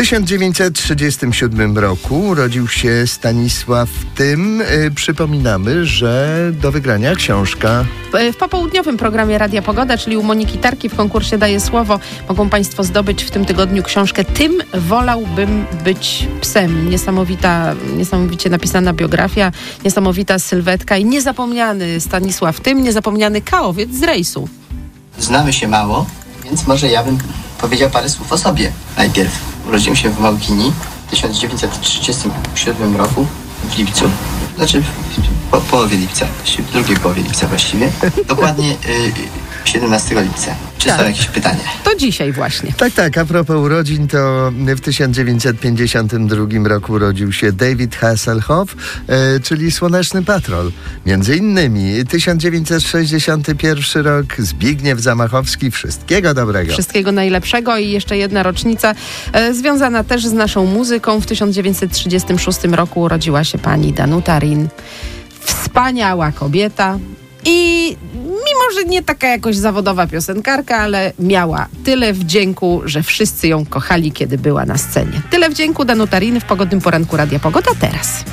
W 1937 roku urodził się Stanisław Tym. Przypominamy, że do wygrania książka. W popołudniowym programie Radia Pogoda, czyli u Moniki Tarki w konkursie Daję Słowo, mogą Państwo zdobyć w tym tygodniu książkę Tym wolałbym być psem. Niesamowicie napisana biografia, niesamowita sylwetka i niezapomniany Stanisław Tym, niezapomniany kaowiec z rejsu. Znamy się mało, więc może ja bym powiedział parę słów o sobie. Najpierw urodziłem się w Małkini w 1937 roku w lipcu. Znaczy w połowie lipca, w drugiej połowie lipca właściwie. Dokładnie 17 lipca. Czy są jakieś pytania? To dzisiaj właśnie. Tak. A propos urodzin, to w 1952 roku urodził się David Hasselhoff, czyli Słoneczny Patrol. Między innymi 1961 rok, Zbigniew Zamachowski. Wszystkiego dobrego. Wszystkiego najlepszego i jeszcze jedna rocznica związana też z naszą muzyką. W 1936 roku urodziła się pani Danuta Rin. Wspaniała kobieta i mimo, że nie taka jakoś zawodowa piosenkarka, ale miała tyle wdzięku, że wszyscy ją kochali, kiedy była na scenie. Tyle wdzięku Danuta Rin w pogodnym poranku Radia Pogoda teraz.